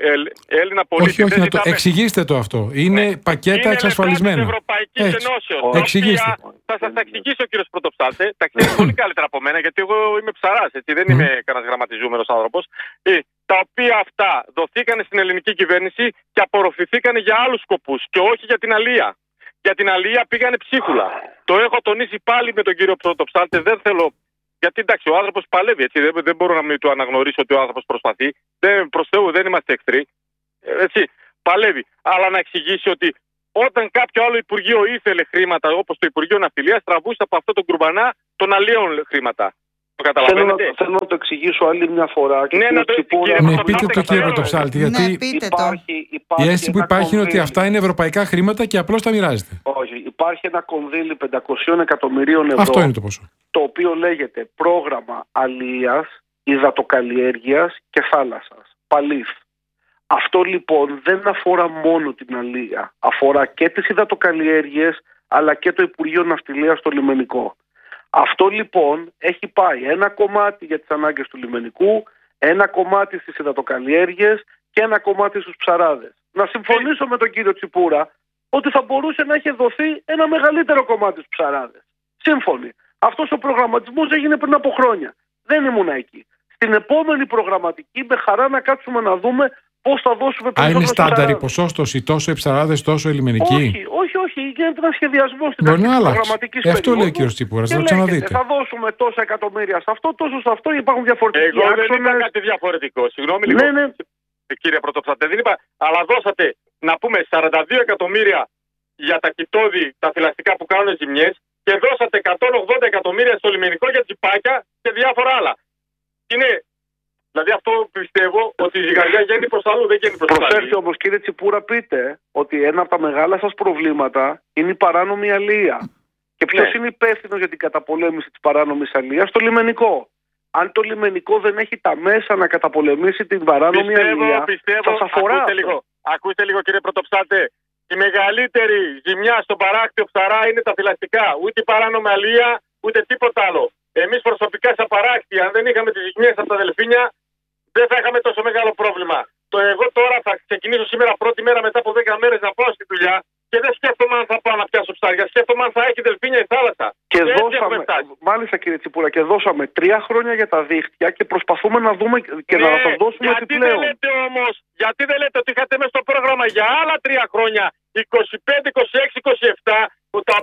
Έλληνα πολίτη. Όχι, όχι, να το εξηγήστε το αυτό. Είναι ναι. πακέτα εξασφαλισμένα. Είναι λεφτά της Ευρωπαϊκής Ενώσεως. Εξηγήστε. Θα σας τα εξηγήσει ο κύριος Πρωτοψάλτε. Τα ξέρει πολύ καλύτερα από μένα, γιατί εγώ είμαι ψαράς, έτσι, δεν είμαι κανένας γραμματιζούμενος άνθρωπος. Τα οποία αυτά δοθήκαν στην ελληνική κυβέρνηση και απορροφηθήκαν για άλλους σκοπούς και όχι για την αλία. Για την αλία πήγανε ψίχουλα. Το έχω τονίσει πάλι με τον κύριο Πρωτοψάλτε. Δεν θέλω. Γιατί εντάξει, ο άνθρωπος παλεύει, έτσι, δεν, δεν μπορώ να μην του αναγνωρίσω ότι ο άνθρωπος προσπαθεί. Δεν, προς Θεού, δεν είμαστε εχθροί. Έτσι, παλεύει. Αλλά να εξηγήσει ότι όταν κάποιο άλλο Υπουργείο ήθελε χρήματα, όπως το Υπουργείο Ναυτιλίας, τραβούσε από αυτό τον κουρμπανά των αλλιέων χρήματα. Το καταλαβαίνετε? Θέλω, θέλω να το εξηγήσω άλλη μια φορά. Ναι, να το Τσιπούρα, ναι, πείτε το, κύριε Πρωτοψάλτη, γιατί ναι, πείτε υπάρχει, υπάρχει η αίσθηση που υπάρχει κονδύλι. είναι ότι αυτά είναι ευρωπαϊκά χρήματα και απλώς τα μοιράζετε. Όχι, υπάρχει ένα κονδύλι πεντακόσια εκατομμυρίων ευρώ. Αυτό είναι το ποσό. Το οποίο λέγεται πρόγραμμα αλίας, υδατοκαλλιέργειας και θάλασσας. Παλίφ. Αυτό λοιπόν δεν αφορά μόνο την αλία. Αφορά και τις υδατοκαλλιέργειες αλλά και το Υπουργείο Ναυτιλίας στο λιμενικό. Αυτό λοιπόν έχει πάει ένα κομμάτι για τις ανάγκες του λιμενικού, ένα κομμάτι στις υδατοκαλλιέργειες και ένα κομμάτι στους ψαράδες. Να συμφωνήσω με τον κύριο Τσιπούρα ότι θα μπορούσε να έχει δοθεί ένα μεγαλύτερο κομμάτι στους ψαράδες. Σύμφωνοι. Αυτός ο προγραμματισμός έγινε πριν από χρόνια. Δεν ήμουν εκεί. Στην επόμενη προγραμματική με χαρά να κάτσουμε να δούμε πώς θα δώσουμε περισσότερο. Α, είναι στάνταρ η ποσόστοση, τόσο οι ψαράδες, τόσο οι λιμενικοί? Όχι, όχι, όχι. Γίνεται ένα σχεδιασμό στην αρχή της προγραμματικής περίοδου. Αυτό λέει ο κ. Τσίπουρας, θα το ξαναδείτε. Θα δώσουμε τόσα εκατομμύρια σε αυτό, τόσο σε αυτό, υπάρχουν διαφορετικοί Εγώ άξονες. δεν είπα κάτι διαφορετικό. Συγγνώμη λίγο. Ναι, ναι. Κύριε Πρωτοψάλτε, δεν είπα. Αλλά δώσατε, να πούμε, σαράντα δύο εκατομμύρια για τα κοιτόδη, τα θηλαστικά που κάνουν ζημιές και δώσατε εκατόν ογδόντα εκατομμύρια στο λιμενικό για τσιπάκια και διάφορα άλλα. Είναι. Δηλαδή αυτό πιστεύω ότι η ζυγαριά γίνει προς αλλού, δεν γίνει προς αλλού. Προσέξτε όμως, κύριε Τσιπούρα, πείτε ότι ένα από τα μεγάλα σας προβλήματα είναι η παράνομη αλία. Και ποιος ναι. είναι υπεύθυνος για την καταπολέμηση της παράνομης αλίας? Το λιμενικό. Αν το λιμενικό δεν έχει τα μέσα να καταπολεμήσει την παράνομη πιστεύω, αλία, πιστεύω, σας αφορά. Ακούστε λίγο, ακούστε λίγο, κύριε Πρωτοψάλτε. Η μεγαλύτερη ζημιά στον παράκτιο ψαρά είναι τα θηλαστικά. Ούτε η παράνομη αλία, ούτε τίποτα άλλο. Εμείς προσωπικά στα παράκτια, αν δεν είχαμε τις ζημιές από τα δελφίνια, δεν θα είχαμε τόσο μεγάλο πρόβλημα. Το εγώ τώρα θα ξεκινήσω σήμερα πρώτη μέρα μετά από δέκα μέρες να πάω στη δουλειά και δεν σκέφτομαι αν θα πάω να πιάσω ψάρια. Σκέφτομαι αν θα έχει δελφίνια η θάλασσα. Και, και δώσαμε, μάλιστα κύριε Τσιπούρα, και δώσαμε τρία χρόνια για τα δίχτυα και προσπαθούμε να δούμε και ναι, να σας δώσουμε γιατί επιπλέον. Δεν λέτε όμως, γιατί δεν λέτε ότι είχατε μέσα στο πρόγραμμα για άλλα τρία χρόνια, είκοσι πέντε, είκοσι έξι, είκοσι επτά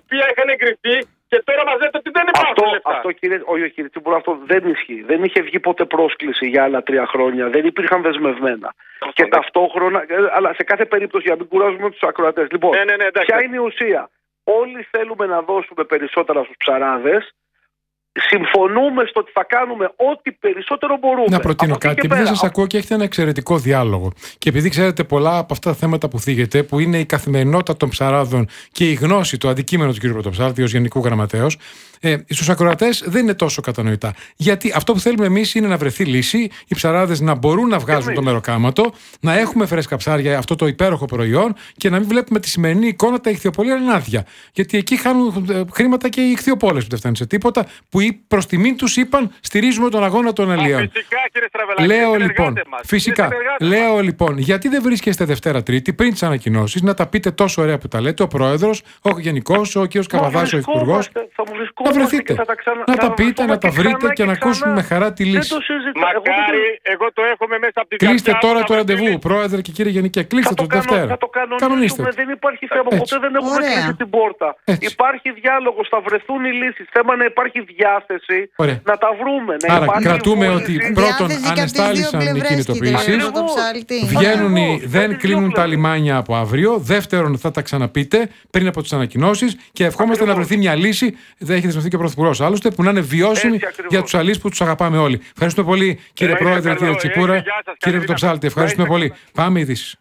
οποία είχαν εγκριθεί και τώρα μας λέτε ότι δεν υπάρχουν αυτό, λεφτά. Αυτό κύριε, όχι κύριε Τσίπουρα, αυτό δεν ισχύει. Δεν είχε βγει ποτέ πρόσκληση για άλλα τρία χρόνια. Δεν υπήρχαν δεσμευμένα. Αυτό, και ναι. ταυτόχρονα, αλλά σε κάθε περίπτωση, για να μην κουράζουμε τους ακροατές. Λοιπόν, ναι, ναι, ναι, ποια είναι η ουσία? Όλοι θέλουμε να δώσουμε περισσότερα στους ψαράδες. Συμφωνούμε στο ότι θα κάνουμε ό,τι περισσότερο μπορούμε. Να προτείνω κάτι. Επειδή σας ακούω και έχετε ένα εξαιρετικό διάλογο, και επειδή ξέρετε πολλά από αυτά τα θέματα που θίγετε, που είναι η καθημερινότητα των ψαράδων και η γνώση, το αντικείμενο του κ. Πρωτοψάλτη ως Γενικού Γραμματέως, ε, στους ακροατές δεν είναι τόσο κατανοητά. Γιατί αυτό που θέλουμε εμείς είναι να βρεθεί λύση, οι ψαράδες να μπορούν να βγάζουν εμείς το μεροκάματο, να έχουμε φρέσκα ψάρια, αυτό το υπέροχο προϊόν, και να μην βλέπουμε τη σημερινή εικόνα τα ηχθειοπολία είναι άδεια. Γιατί εκεί χάνουν χρήματα και οι ηχθειοπόλες που δεν φτάνουν σε τίποτα, που προς τιμήν τους είπαν στηρίζουμε τον αγώνα των αλλιέων. Φυσικά, κύριε Στραβελάκη. Λέω λοιπόν, μας. φυσικά, λέω λοιπόν, γιατί δεν βρίσκεστε Δευτέρα Τρίτη πριν τις ανακοινώσεις να τα πείτε τόσο ωραία που τα λέτε, ο Πρόεδρος, ο Γενικός, ο κ. Καβαδάς, ο Υπουργός. Να βρεθείτε, τα ξανα... να τα πείτε, να τα βρείτε και, και να ακούσουμε με χαρά τη λύση. Μακάρι, εγώ το έχουμε μέσα από την καρδιά. Κλείστε τώρα το ραντεβού, Πρόεδρε και κύριε Γενικέ, κλείστε το Δευτέρα. Θα το κανονίσουμε, δεν υπάρχει θέμα, ποτέ δεν έχουμε κλείσει την πόρτα. Υπάρχει διάλογος, θα βρεθούν οι λύσεις. Θέμα να υπάρχει διάθεση να τα βρούμε. Άρα κρατούμε ότι πρώτον ανεστάλησαν οι κινητοποιήσεις, βγαίνουν, δεν κλείνουν τα λιμάνια από αύριο. Δεύτερον, θα τα ξαναπείτε πριν από τις ανακοινώσεις και ευχόμαστε να βρεθεί μια λύση. Δεν έχει δεσμευτεί και ο Πρωθυπουργός άλλωστε, που να είναι βιώσιμη για τους αλείς που τους αγαπάμε όλοι. Ευχαριστούμε πολύ, κύριε Πρόεδρε, κύριε Τσιπούρα, κύριε Πρωτοψάλτη. Ευχαριστούμε πολύ. Πάμε ειδήσεις.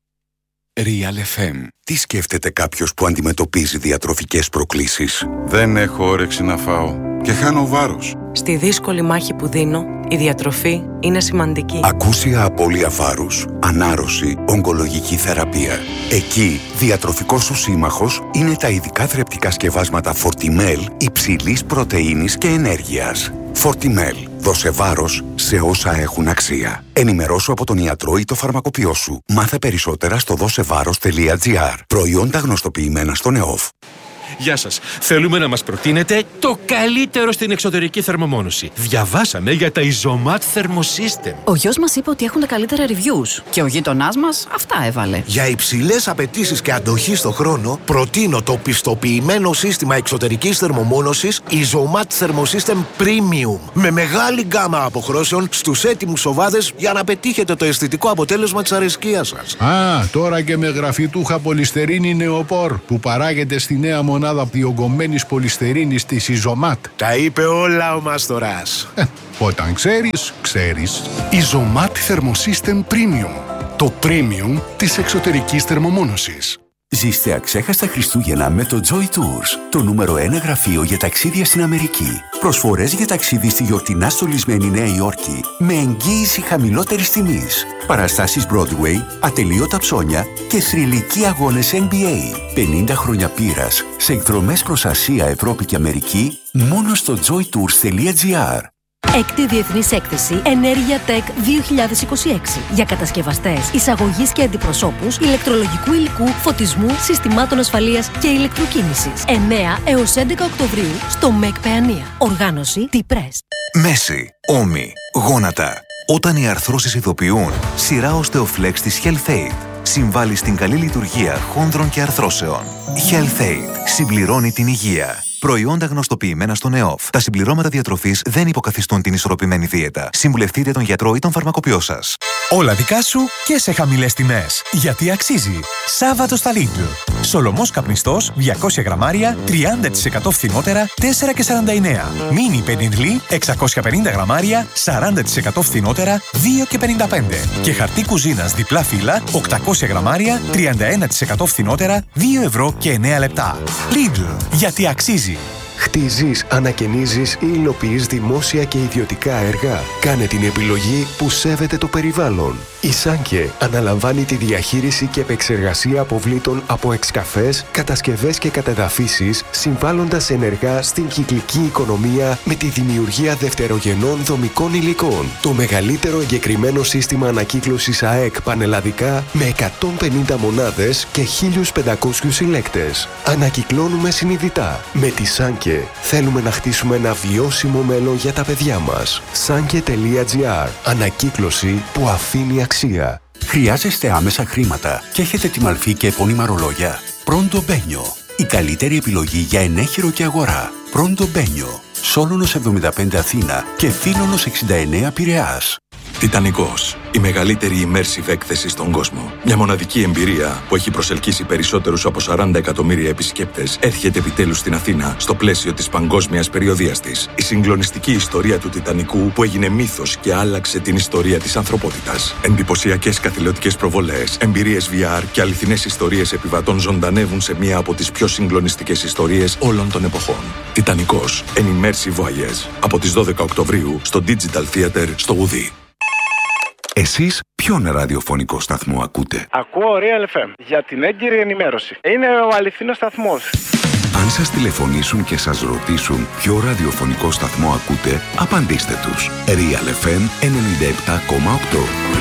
Real εφ εμ. Τι σκέφτεται κάποιος που αντιμετωπίζει διατροφικές προκλήσεις? Δεν έχω όρεξη να φάω και χάνω βάρος. Στη δύσκολη μάχη που δίνω, η διατροφή είναι σημαντική. Ακούσια απώλεια βάρους, ανάρρωση, ογκολογική θεραπεία. Εκεί, διατροφικός σου σύμμαχος είναι τα ειδικά θρεπτικά σκευάσματα Fortimel υψηλής πρωτεΐνης και ενέργειας. Fortimel. Δώσε βάρος σε όσα έχουν αξία. Ενημερώσου από τον ιατρό ή το φαρμακοποιό σου. Μάθε περισσότερα στο δώσεβάρος τελεία τζι άρ. Προϊόντα γνωστοποιημένα στον ΕΟΦ. Γεια σας. Θέλουμε να μας προτείνετε το καλύτερο στην εξωτερική θερμομόνωση. Διαβάσαμε για τα Isomat Thermosystem. Ο γιος μας είπε ότι έχουν τα καλύτερα reviews και ο γείτονάς μας αυτά έβαλε. Για υψηλές απαιτήσεις και αντοχή στο χρόνο, προτείνω το πιστοποιημένο σύστημα εξωτερικής θερμομόνωσης Isomat Thermosystem Premium. Με μεγάλη γκάμα αποχρώσεων στους έτοιμους σοβάδες για να πετύχετε το αισθητικό αποτέλεσμα της αρεσκίας σας. Α, τώρα και με γραφιτούχα πολυστερίνη νεοπόρ που παράγεται στη νέα μονάδα διογκωμένης πολυστερίνης της Isomat. Τα είπε όλα ο Μάστορας. Ε, όταν ξέρεις, ξέρεις. Isomat Thermosystem Premium. Το premium της εξωτερικής θερμομόνωσης. Ζήστε αξέχαστα Χριστούγεννα με το Joy Tours, το νούμερο ένα γραφείο για ταξίδια στην Αμερική. Προσφορές για ταξίδι στη γιορτινά στολισμένη Νέα Υόρκη με εγγύηση χαμηλότερης τιμής. Παραστάσεις Broadway, ατελείωτα ψώνια και θρυλικοί αγώνες N B A. πενήντα χρόνια πείρας σε εκδρομές προς Ασία, Ευρώπη και Αμερική μόνο στο joy tours τελεία τζι άρ. Έκτη Διεθνής Έκθεση Ενέργεια Tech δύο χιλιάδες είκοσι έξι για κατασκευαστές, εισαγωγής και αντιπροσώπους, ηλεκτρολογικού υλικού, φωτισμού, συστημάτων ασφαλείας και ηλεκτροκίνησης. εννέα έως έντεκα Οκτωβρίου στο ΜΕΚ Παιανία. Οργάνωση T-Press. Μέση, ώμοι, γόνατα. Όταν οι αρθρώσεις ειδοποιούν, σειρά Osteoflex της HealthAid συμβάλλει στην καλή λειτουργία χόνδρων και αρθρώσεων. HealthAid συμπληρώνει την υγεία. Προϊόντα γνωστοποιημένα στον ΕΟΦ. Τα συμπληρώματα διατροφής δεν υποκαθιστούν την ισορροπημένη δίαιτα. Συμβουλευτείτε τον γιατρό ή τον φαρμακοποιό σας. Όλα δικά σου και σε χαμηλές τιμές. Γιατί αξίζει. Σάββατο στα Lidl. Σολομός καπνιστός διακόσια γραμμάρια, τριάντα τοις εκατό φθηνότερα, τέσσερα και σαράντα εννέα. Μίνι πεντινλί, εξακόσια πενήντα γραμμάρια, σαράντα τοις εκατό φθηνότερα, δύο και πενήντα πέντε. Και χαρτί κουζίνας διπλά φύλλα, οκτακόσια γραμμάρια, τριάντα ένα τοις εκατό φθηνότερα, δύο ευρώ και εννέα λεπτά. Lidl. Γιατί αξίζει. Χτίζεις, ανακαινίζεις ή υλοποιείς δημόσια και ιδιωτικά έργα. Κάνε την επιλογή που σέβεται το περιβάλλον. Η Σάνκε αναλαμβάνει τη διαχείριση και επεξεργασία αποβλήτων από εξκαφές, κατασκευές και κατεδαφίσεις, συμβάλλοντας ενεργά στην κυκλική οικονομία με τη δημιουργία δευτερογενών δομικών υλικών. Το μεγαλύτερο εγκεκριμένο σύστημα ανακύκλωσης ΑΕΚ πανελλαδικά με εκατόν πενήντα μονάδες και χίλιους πεντακόσιους συλλέκτες. Ανακυκλώνουμε συνειδητά. Με τη Σάνκε θέλουμε να χτίσουμε ένα βιώσιμο μέλλον για τα παιδιά μας. Σάνκε τελεία τζι άρ. Ανακύκλωση που αφήνει αξία. Χρειάζεστε άμεσα χρήματα και έχετε τη μαλφή και επώνυμα ρολόγια? Pronto Benio. Η καλύτερη επιλογή για ενέχειρο και αγορά. Πρόντο Μπένιο. Σόλωνος εβδομήντα πέντε Αθήνα και Φίλωνος εξήντα εννέα Πειραιάς. Τιτανικός. Η μεγαλύτερη immersive έκθεση στον κόσμο. Μια μοναδική εμπειρία που έχει προσελκύσει περισσότερους από σαράντα εκατομμύρια επισκέπτες έρχεται επιτέλους στην Αθήνα στο πλαίσιο της παγκόσμιας περιοδείας της. Η συγκλονιστική ιστορία του Τιτανικού που έγινε μύθος και άλλαξε την ιστορία της ανθρωπότητας. Εντυπωσιακές καθηλωτικές προβολές, εμπειρίες βι αρ και αληθινές ιστορίες επιβατών ζωντανεύουν σε μία από τις πιο συγκλονιστικές ιστορίες όλων των εποχών. Τιτανικός. An immersive voyage. Από τις δώδεκα Οκτωβρίου στο Digital Theater στο Ουδί. Εσείς ποιον ραδιοφωνικό σταθμό ακούτε? Ακούω Real εφ εμ για την έγκυρη ενημέρωση. Είναι ο αληθινός σταθμός. Αν σας τηλεφωνήσουν και σας ρωτήσουν ποιο ραδιοφωνικό σταθμό ακούτε, απαντήστε τους. Real εφ εμ ενενήντα επτά κόμμα οκτώ.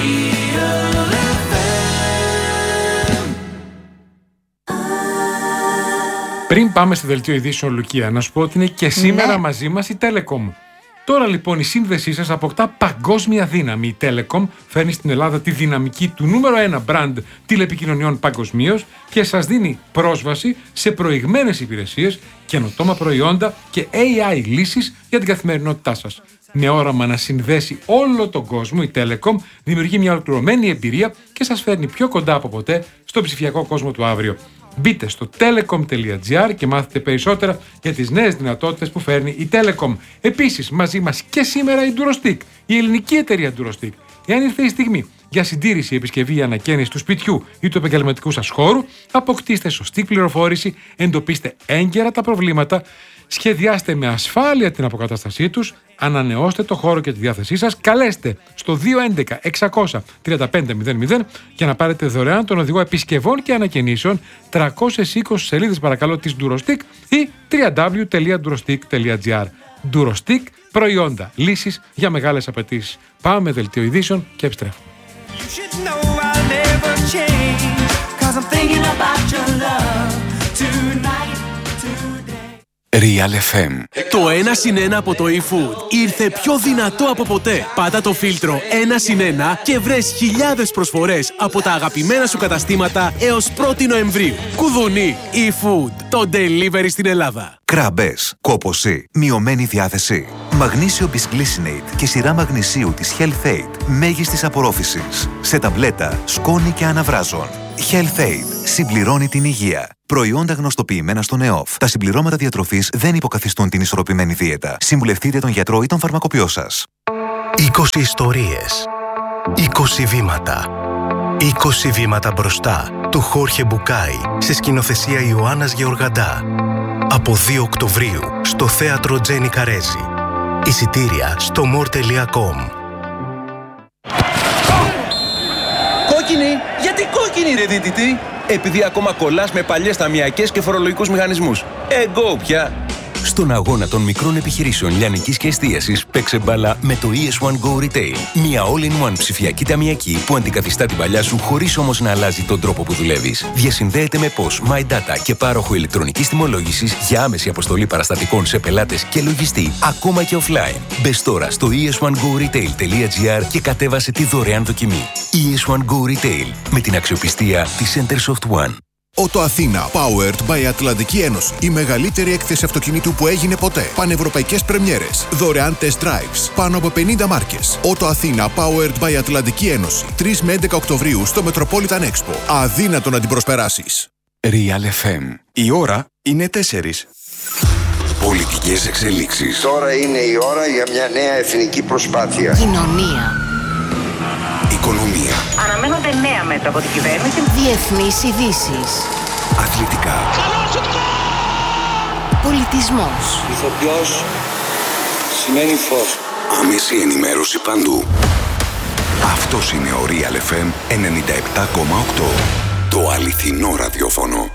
Πριν πάμε στη δελτίο ειδήσεων, Λουκία, να σου πω ότι είναι και σήμερα ναι. μαζί μας η Telecom. Τώρα λοιπόν η σύνδεσή σας αποκτά παγκόσμια δύναμη. Η Telecom φέρνει στην Ελλάδα τη δυναμική του νούμερο ένα brand τηλεπικοινωνιών παγκοσμίως και σας δίνει πρόσβαση σε προηγμένες υπηρεσίες, καινοτόμα προϊόντα και έι άι λύσεις για την καθημερινότητά σας. Με όραμα να συνδέσει όλο τον κόσμο, η Telecom δημιουργεί μια ολοκληρωμένη εμπειρία και σας φέρνει πιο κοντά από ποτέ στο ψηφιακό κόσμο του αύριο. Μπείτε στο telecom τελεία gr και μάθετε περισσότερα για τις νέες δυνατότητες που φέρνει η Telecom. Επίσης, μαζί μας και σήμερα η Durostick, η ελληνική εταιρεία Durostick. Εάν ήρθε η στιγμή για συντήρηση, επισκευή ή ανακαίνιση του σπιτιού ή του επαγγελματικού σας χώρου, αποκτήστε σωστή πληροφόρηση, εντοπίστε έγκαιρα τα προβλήματα, σχεδιάστε με ασφάλεια την αποκατάστασή τους, ανανεώστε το χώρο και τη διάθεσή σας, καλέστε στο δύο έντεκα εξακόσια τριάντα πέντε μηδέν μηδέν για να πάρετε δωρεάν τον οδηγό επισκευών και ανακαινήσεων, τριακόσιες είκοσι σελίδες παρακαλώ της Durostick ή double-u double-u double-u τελεία durostick τελεία gr. Durostick, προϊόντα, λύσεις για μεγάλες απαιτήσεις. Πάμε δελτίο ειδήσεων και επιστρέφουμε. Real εφ εμ. Το ένα συν ένα από το eFood ήρθε πιο δυνατό από ποτέ. Πάτα το φίλτρο ένα συν ένα και βρες χιλιάδες προσφορές από τα αγαπημένα σου καταστήματα έως πρώτη Νοεμβρίου. Κουδουνί, eFood, το delivery στην Ελλάδα. Κράμπες, κόπωση, μειωμένη διάθεση. Μαγνήσιο Bisglycinate και σειρά μαγνησίου της Health Aid μέγιστης απορρόφησης. Σε ταμπλέτα, σκόνη και αναβράζων. Health Aid συμπληρώνει την υγεία. Προϊόντα γνωστοποιημένα στον ΕΟΦ. Τα συμπληρώματα διατροφής δεν υποκαθιστούν την ισορροπημένη δίαιτα. Συμβουλευτείτε τον γιατρό ή τον φαρμακοποιό σας. είκοσι ιστορίες. είκοσι βήματα. είκοσι βήματα μπροστά του Χόρχε Μπουκάι σε σκηνοθεσία Ιωάννας Γεωργαντά. Από δύο Οκτωβρίου στο θέατρο Τζένι Καρέζη. Εισιτήρια στο μορ τελεία κομ. Κόκκινη! Γιατί κόκκινη ρε δίτητη? Επειδή ακόμα κολλάς με παλιές ταμιακές και φορολογικούς μηχανισμούς. Εγώ πια! Στον αγώνα των μικρών επιχειρήσεων λιανικής και εστίασης παίξε μπάλα με το ι ες one Go Retail. Μια all-in-one ψηφιακή ταμιακή που αντικαθιστά την παλιά σου χωρίς όμως να αλλάζει τον τρόπο που δουλεύεις. Διασυνδέεται με P O S, MyData και πάροχο ηλεκτρονικής τιμολόγησης για άμεση αποστολή παραστατικών σε πελάτες και λογιστή, ακόμα και offline. Μπες τώρα στο ι ες one go retail τελεία gr και κατέβασε τη δωρεάν δοκιμή. ι ες one Go Retail με την αξιοπιστία της Centersoft One. Ότο Αθήνα, powered by Ατλαντική Ένωση. Η μεγαλύτερη έκθεση αυτοκινήτου που έγινε ποτέ. Πανευρωπαϊκές πρεμιέρες. Δωρεάν test drives. Πάνω από πενήντα μάρκες. Ότο Αθήνα, powered by Ατλαντική Ένωση. τρεις με έντεκα Οκτωβρίου στο Metropolitan Expo. Αδύνατο να την προσπεράσεις. Real εφ εμ. Η ώρα είναι τέσσερις. Πολιτικές εξελίξεις. Τώρα είναι η ώρα για μια νέα εθνική προσπάθεια. Κοινωνία. Οικονομία. Αναμένονται νέα μέτρα από την κυβέρνηση. Διεθνείς ειδήσεις. Αθλητικά. Πολιτισμός. Ηθοποιός σημαίνει φως. Άμεση ενημέρωση παντού. Αυτός είναι ο Real εφ εμ ενενήντα επτά κόμμα οκτώ. Το αληθινό ραδιόφωνο.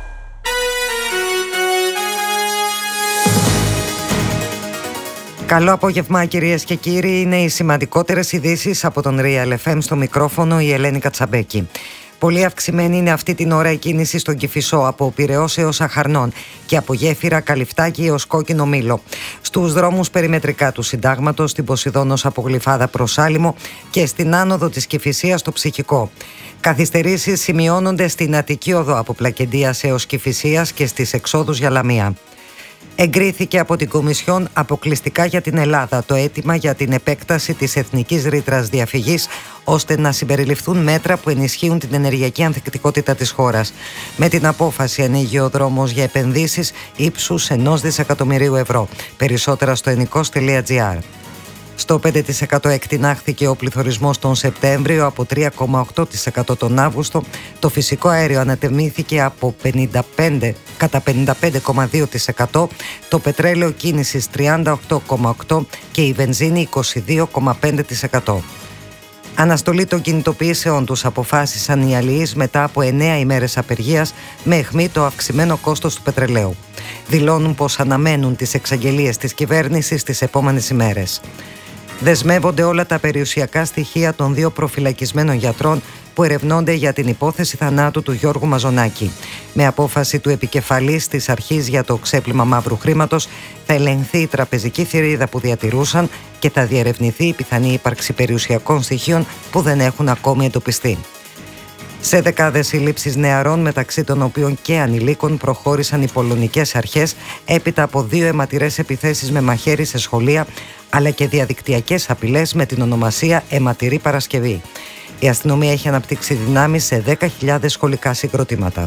Καλό απόγευμα κυρίες και κύριοι, είναι οι σημαντικότερες ειδήσεις από τον Real εφ εμ, στο μικρόφωνο η Ελένη Κατσαμπέκη. Πολύ αυξημένη είναι αυτή την ώρα η κίνηση στον Κηφισό από Πειραιώς έως Αχαρνών και από Γέφυρα Καλυφτάκη έως Κόκκινο Μήλο. Στους δρόμους περιμετρικά του Συντάγματος, στην Ποσειδώνος από Γλυφάδα προς Άλυμο και στην άνοδο της Κηφισίας στο Ψυχικό. Καθυστερήσεις σημειώνονται στην Αττική Οδό από Πλακεντίας έως Κηφισίας και στις εξόδους για Λαμία. Εγκρίθηκε από την Κομισιόν αποκλειστικά για την Ελλάδα το αίτημα για την επέκταση της εθνικής ρήτρας διαφυγής, ώστε να συμπεριληφθούν μέτρα που ενισχύουν την ενεργειακή ανθεκτικότητα της χώρας. Με την απόφαση ανοίγει ο δρόμος για επενδύσεις ύψους ενός δισεκατομμυρίου ευρώ. Περισσότερα στο ενικός τελεία τζι άρ. Στο πέντε τοις εκατό εκτινάχθηκε ο πληθωρισμός τον Σεπτέμβριο, από τρία κόμμα οκτώ τοις εκατό τον Αύγουστο. Το φυσικό αέριο ανατεμήθηκε από πενήντα πέντε, κατά πενήντα πέντε κόμμα δύο τοις εκατό, το πετρέλαιο κίνησης τριάντα οκτώ κόμμα οκτώ τοις εκατό και η βενζίνη είκοσι δύο κόμμα πέντε τοις εκατό. Αναστολή των κινητοποιήσεων τους αποφάσισαν οι αλληλείς μετά από εννέα ημέρες απεργίας με αιχμή το αυξημένο κόστος του πετρελαίου. Δηλώνουν πως αναμένουν τις εξαγγελίες της κυβέρνησης τις επόμενες ημέρες. Δεσμεύονται όλα τα περιουσιακά στοιχεία των δύο προφυλακισμένων γιατρών που ερευνώνται για την υπόθεση θανάτου του Γιώργου Μαζονάκη. Με απόφαση του επικεφαλής της αρχής για το ξέπλυμα μαύρου χρήματος, θα ελεγχθεί η τραπεζική θηρίδα που διατηρούσαν και θα διερευνηθεί η πιθανή ύπαρξη περιουσιακών στοιχείων που δεν έχουν ακόμη εντοπιστεί. Σε δεκάδες συλλήψεις νεαρών, μεταξύ των οποίων και ανηλίκων, προχώρησαν οι πολωνικές αρχές έπειτα από δύο αιματηρές επιθέσεις με μαχαίρι σε σχολεία, αλλά και διαδικτυακές απειλές με την ονομασία Αιματηρή Παρασκευή. Η αστυνομία έχει αναπτύξει δυνάμεις σε δέκα χιλιάδες σχολικά συγκροτήματα.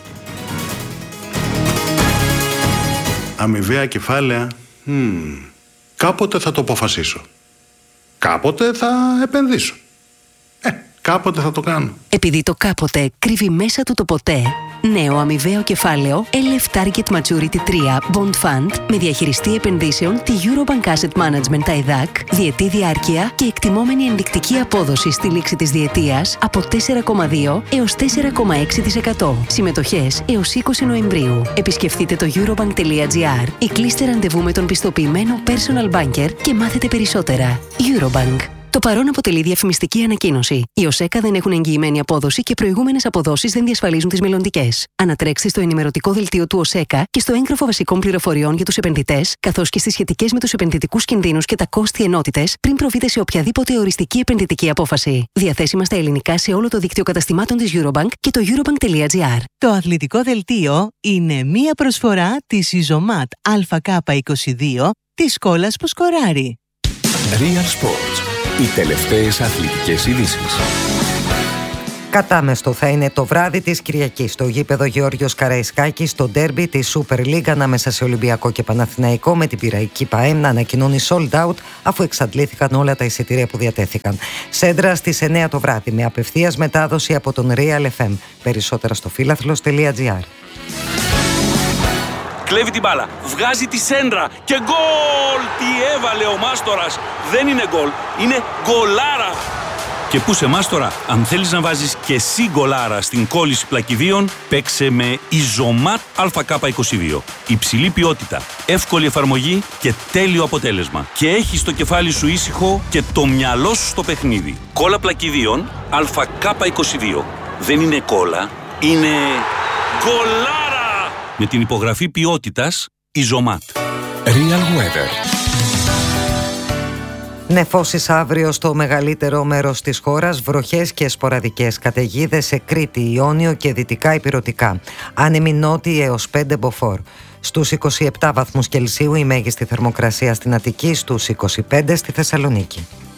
Αμοιβαία κεφάλαια. Mm. Κάποτε θα το αποφασίσω. Κάποτε θα επενδύσω. Ε, κάποτε θα το κάνω. Επειδή το κάποτε κρύβει μέσα του το ποτέ, νέο αμοιβαίο κεφάλαιο ελ εφ Target Maturity τρία Bond Fund με διαχειριστή επενδύσεων τη Eurobank Asset Management τα ΕΔΑΚ, διετή διάρκεια και εκτιμόμενη ενδεικτική απόδοση στη λήξη της διετίας από τέσσερα κόμμα δύο έως τέσσερα κόμμα έξι τοις εκατό. Συμμετοχές έως είκοσι Νοεμβρίου. Επισκεφτείτε το eurobank τελεία τζι άρ ή κλείστε ραντεβού με τον πιστοποιημένο personal banker και μάθετε περισσότερα. Eurobank. Το παρόν αποτελεί διαφημιστική ανακοίνωση. Οι ΟΣΕΚΑ δεν έχουν εγγυημένη απόδοση και προηγούμενες αποδόσεις δεν διασφαλίζουν τις μελλοντικές. Ανατρέξτε στο ενημερωτικό δελτίο του ΟΣΕΚΑ και στο έγγραφο βασικών πληροφοριών για τους επενδυτές, καθώς και στις σχετικές με τους επενδυτικούς κινδύνους και τα κόστη ενότητες, πριν προβείτε σε οποιαδήποτε οριστική επενδυτική απόφαση. Διαθέσιμα στα ελληνικά σε όλο το δίκτυο καταστημάτων της Eurobank και το eurobank τελεία τζι άρ. Το αθλητικό δελτίο είναι μία προσφορά της Ιζωμάτ Α Κ είκοσι δύο της σκόλας που σκοράρει. Real Sports. Οι τελευταίες αθλητικές ειδήσεις. Κατάμεστο θα είναι το βράδυ της Κυριακής στο γήπεδο Γεώργιος Καραϊσκάκης στο ντέρμπι της Super League ανάμεσα σε Ολυμπιακό και Παναθηναϊκό, με την Πειραϊκή ΠΑΕΜ να ανακοινώνει sold out αφού εξαντλήθηκαν όλα τα εισιτήρια που διατέθηκαν. Σέντρα στις εννέα το βράδυ με απευθείας μετάδοση από τον Real εφ εμ. Περισσότερα στο φίλαθλος τελεία τζι άρ. Κλέβει την μπάλα, βγάζει τη σέντρα και γκολ! Τι έβαλε ο Μάστορας! Δεν είναι γκολ, είναι γκολάρα! Και πού σε Μάστορα, αν θέλεις να βάζεις και εσύ γκολάρα στην κόλληση πλακιδίων, παίξε με Ιζωμάτ Α Κ είκοσι δύο. Υψηλή ποιότητα, εύκολη εφαρμογή και τέλειο αποτέλεσμα. Και έχεις το κεφάλι σου ήσυχο και το μυαλό σου στο παιχνίδι. Κόλλα πλακιδίων Α Κ είκοσι δύο. Δεν είναι κόλλα, είναι γκολάρα! Με την υπογραφή ποιότητας Ιζωμάτ. Real Weather. Νεφώσεις αύριο στο μεγαλύτερο μέρος της χώρας, βροχές και σποραδικές καταιγίδες σε Κρήτη, Ιόνιο και δυτικά ηπειρωτικά. Άνεμη νότιοι έως πέντε μποφόρ. Στους είκοσι επτά βαθμούς Κελσίου η μέγιστη θερμοκρασία στην Αττική, στους είκοσι πέντε στη Θεσσαλονίκη.